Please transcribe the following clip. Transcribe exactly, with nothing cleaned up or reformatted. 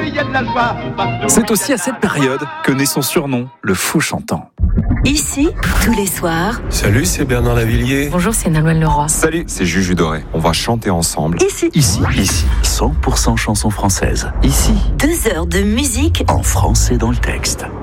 il y a de la joie. C'est aussi à cette période que naît son surnom, le Fou chantant. Ici, tous les soirs. Salut, c'est Bernard Lavillier. Bonjour, c'est Nolwenn Leroy. Salut, c'est Juju Doré. On va chanter ensemble. Ici. Ici, ici, cent pour cent chansons françaises. Ici, Deux heures de musique en français dans le texte.